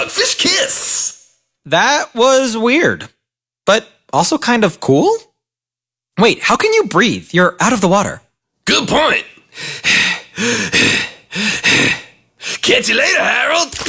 Fish kiss. That was weird, but also kind of cool. Wait, how can you breathe? You're out of the water. Good point. Catch you later, Harold.